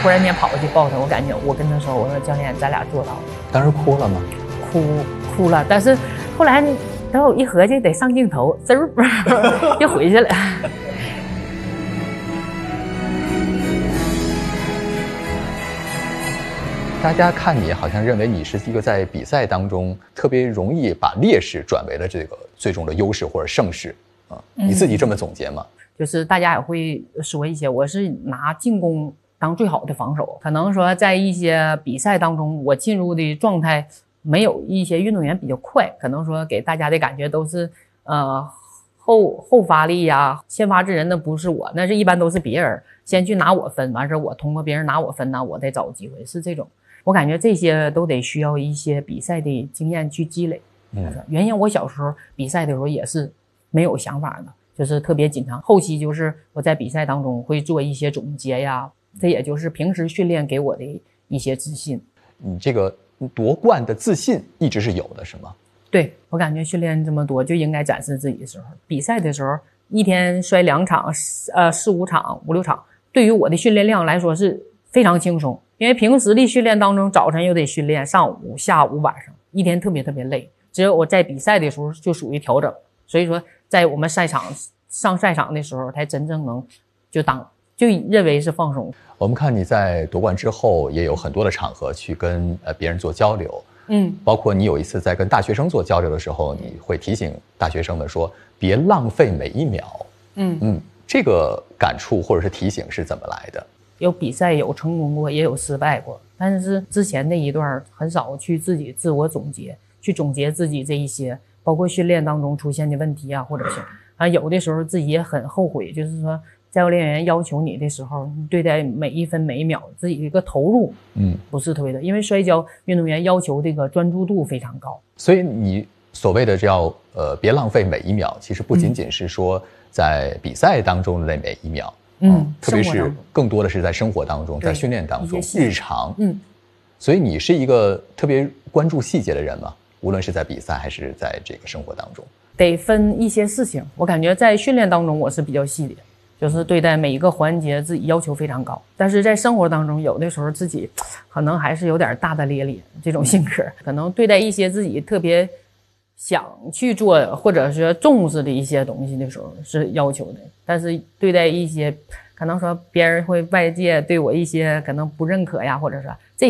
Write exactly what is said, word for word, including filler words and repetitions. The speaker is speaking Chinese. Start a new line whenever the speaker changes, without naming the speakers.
突然间跑过去抱他，我感觉我跟他说，我说教练，咱俩做到了。
当时哭了吗？
哭哭了，但是后来等我一合计得上镜头，滋儿又回去了。
大家看你好像认为你是一个在比赛当中特别容易把劣势转为了这个最终的优势或者胜势啊，你自己这么总结吗？
就是大家也会说一些，我是拿进攻当最好的防守，可能说在一些比赛当中，我进入的状态没有一些运动员比较快，可能说给大家的感觉都是呃后后发力呀，先发制人的不是我，那是一般都是别人先去拿我分，完事我通过别人拿我分呢，我再找机会，是这种。我感觉这些都得需要一些比赛的经验去积累。嗯，原先我小时候比赛的时候也是没有想法的，就是特别紧张。后期就是我在比赛当中会做一些总结呀，这也就是平时训练给我的一些自信。
你这个夺冠的自信一直是有的，是吗？
对，我感觉训练这么多就应该展示自己的时候，比赛的时候一天摔两场，呃四五场五六场，对于我的训练量来说是非常轻松。因为平时的训练当中，早晨又得训练，上午、下午、晚上，一天特别特别累。只有我在比赛的时候就属于调整，所以说在我们赛场上赛场的时候，才真正能就当就认为是放松。
我们看你在夺冠之后，也有很多的场合去跟呃别人做交流，
嗯，
包括你有一次在跟大学生做交流的时候，你会提醒大学生们说，别浪费每一秒。嗯嗯，这个感触或者是提醒是怎么来的？
有比赛有成功过，也有失败过，但是之前那一段很少去自己自我总结，去总结自己这一些，包括训练当中出现的问题啊，或者是啊，有的时候自己也很后悔，就是说教练员要求你的时候，你对待每一分每一秒自己的一个投入，嗯，不是特别的，因为摔跤运动员要求这个专注度非常高，
所以你所谓的叫呃别浪费每一秒，其实不仅仅是说在比赛当中的那每一秒。嗯，特别是更多的是在生活当中，在训练当中，日常。嗯，所以你是一个特别关注细节的人吗？无论是在比赛还是在这个生活当中，
得分一些事情。我感觉在训练当中我是比较细的，就是对待每一个环节自己要求非常高。但是在生活当中，有的时候自己可能还是有点大大咧咧这种性格，可能对待一些自己特别想去做或者是重视的一些东西的时候是要求的，但是对待一些可能说别人会外界对我一些可能不认可呀，或者是